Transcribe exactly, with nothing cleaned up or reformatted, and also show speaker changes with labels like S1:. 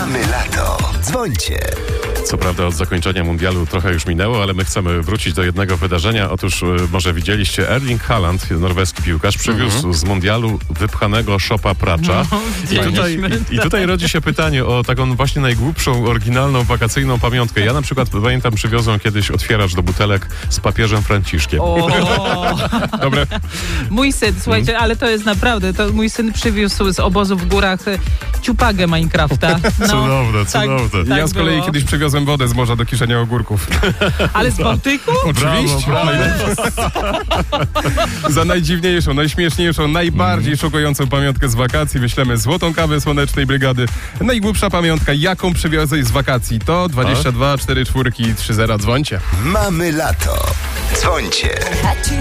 S1: Mamy lato. Dzwońcie.
S2: Co prawda od zakończenia mundialu trochę już minęło, ale my chcemy wrócić do jednego wydarzenia. Otóż y, może widzieliście, Erling Haaland, norweski piłkarz, przywiózł mm-hmm. z mundialu wypchanego szopa pracza.
S3: No,
S2: I, tutaj, i, I tutaj rodzi się pytanie o taką właśnie najgłupszą, oryginalną, wakacyjną pamiątkę. Ja na przykład, pamiętam, przywiozłem kiedyś otwieracz do butelek z papieżem Franciszkiem.
S3: O,
S2: Dobre?
S3: mój syn, słuchajcie,
S2: Mm.
S3: ale to jest naprawdę, to mój syn przywiózł z obozu w górach e, ciupagę Minecrafta. No,
S2: Cudowne, cudowne.
S3: Tak,
S4: Ja z kolei
S3: było.
S4: kiedyś przywiozłem wodę z morza do kieszenia ogórków.
S3: Ale z Bałtyku?
S4: Oczywiście.
S2: Brawo,
S4: Za najdziwniejszą, najśmieszniejszą, najbardziej
S2: Mhm.
S4: szokującą pamiątkę z wakacji wyślemy złotą kawę Słonecznej Brygady. Najgłupsza pamiątka, jaką przywiozłeś z wakacji, to dwadzieścia dwa cztery cztery trzy zero. Dzwońcie.
S1: Mamy lato. Dzwońcie.